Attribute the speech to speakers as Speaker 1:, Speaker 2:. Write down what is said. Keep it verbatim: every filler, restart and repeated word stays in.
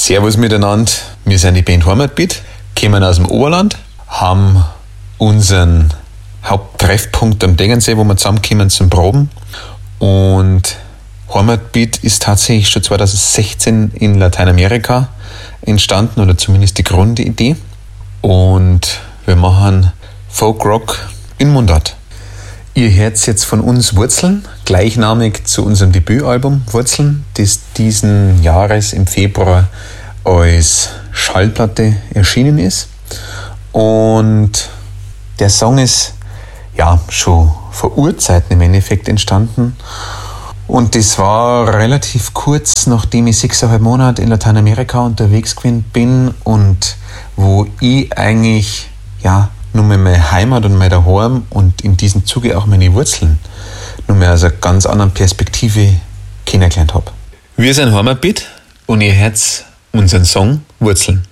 Speaker 1: Servus miteinander, wir sind die Band Heimatbeat, kommen aus dem Oberland, haben unseren Haupttreffpunkt am Degensee, wo wir zusammenkommen zum Proben. Und Heimatbeat ist tatsächlich schon zweitausendsechzehn in Lateinamerika entstanden, oder zumindest die Grundidee. Und wir machen Folk-Rock in Mundart. Ihr hört jetzt von uns Wurzeln, gleichnamig zu unserem Debütalbum Wurzeln, das diesen Jahres im Februar als Schallplatte erschienen ist. Und der Song ist ja schon vor Urzeiten im Endeffekt entstanden. Und das war relativ kurz, nachdem ich sechseinhalb Monate in Lateinamerika unterwegs gewesen bin und wo ich eigentlich ja nur mehr meine Heimat und mein Daheim und in diesem Zuge auch meine Wurzeln nur mehr aus einer ganz anderen Perspektive kennengelernt habe. Wir sind Heimatbeat und ihr hört unseren Song Wurzeln.